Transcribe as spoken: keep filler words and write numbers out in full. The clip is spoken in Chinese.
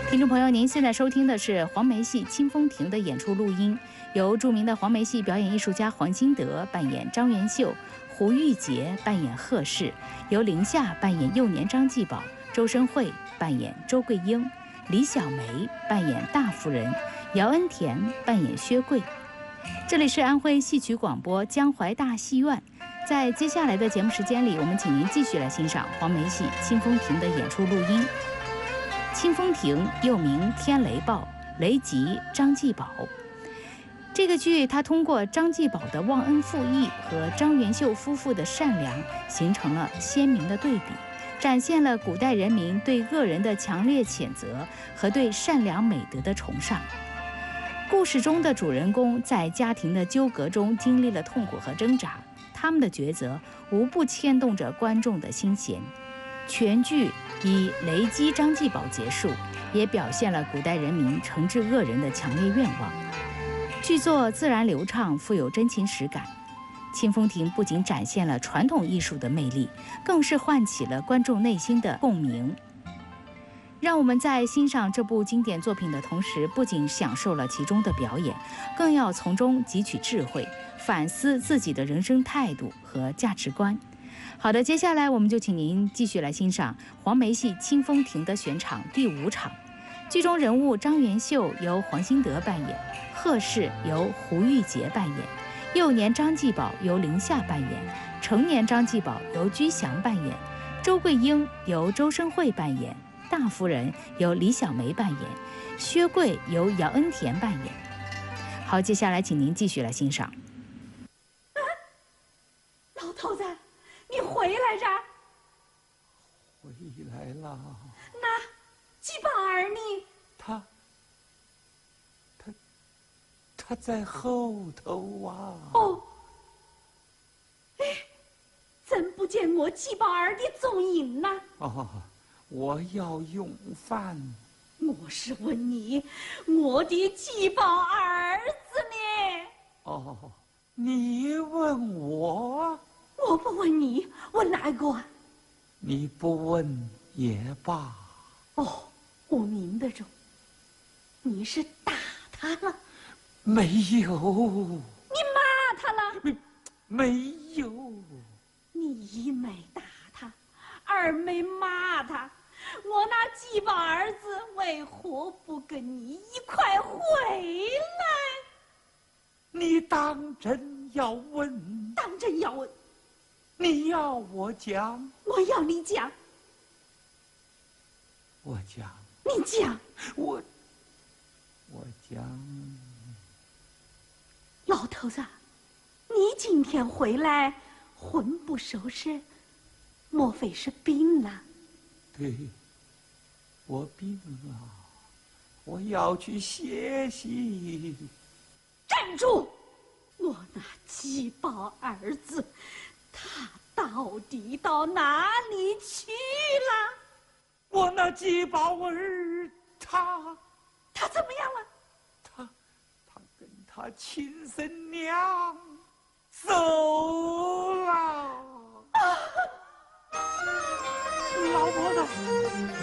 听众朋友，您现在收听的是黄梅戏《清风亭》的演出录音，由著名的黄梅戏表演艺术家黄新德扮演张元秀，胡玉洁扮演贺氏，由林夏扮演幼年张继宝，周申惠扮演周桂英，李小梅扮演大夫人，姚恩田扮演薛贵。这里是安徽戏曲广播江淮大戏院，在接下来的节目时间里，我们请您继续来欣赏黄梅戏《清风亭》的演出录音。清风亭又名天雷报，雷吉张继宝。这个剧它通过张继宝的忘恩负义和张元秀夫妇的善良，形成了鲜明的对比，展现了古代人民对恶人的强烈谴责和对善良美德的崇尚。故事中的主人公在家庭的纠葛中经历了痛苦和挣扎，他们的抉择无不牵动着观众的心弦。全剧以雷击张继宝结束，也表现了古代人民惩治恶人的强烈愿望。剧作自然流畅，富有真情实感。清风亭不仅展现了传统艺术的魅力，更是唤起了观众内心的共鸣。让我们在欣赏这部经典作品的同时，不仅享受了其中的表演，更要从中汲取智慧，反思自己的人生态度和价值观。好的，接下来我们就请您继续来欣赏黄梅戏《清风亭》的选场第五场。剧中人物张元秀由黄新德扮演，贺氏由胡玉洁扮演，幼年张继宝由林夏扮演，成年张继宝由居祥扮演，周桂英由周申惠扮演，大夫人由李小梅扮演，薛贵由姚恩田扮演。好，接下来请您继续来欣赏。 啊，老头子，你回来着？ 回来了。 那继宝儿呢？ 他，他，他在后头啊。 哦，哎，怎不见我继宝儿的踪影呢？ 哦，我要用饭。 我是问你，我的继宝儿子呢？ 哦，你问我？ 我不问你，问哪个啊？ 你不问也罢。 哦，我明得着，你是打他了？ 没有。 你骂他了？ 没，没有。 你一没打他，二没骂他，我那继宝儿子为何不跟你一块回来？ 你当真要问？ 当真要问？ 你要我讲？ 我要你讲。 我讲。 你讲。 我我讲。 老头子，你今天回来魂不守舍，莫非是病了？ 对，我病了，我要去歇息。 站住！我那继宝儿子，他到底到哪里去了？ 我那继宝儿，他他怎么样了？ 他他跟他亲生娘走了。啊、老婆子。